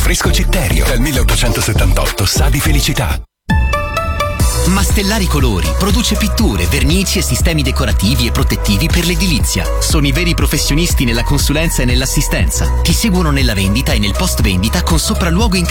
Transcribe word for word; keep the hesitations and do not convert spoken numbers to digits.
Fresco Citterio, dal milleottocentosettantotto sa di felicità. Mastellari Colori produce pitture, vernici e sistemi decorativi e protettivi per l'edilizia. Sono i veri professionisti nella consulenza e nell'assistenza. Ti seguono nella vendita e nel post vendita con sopralluogo in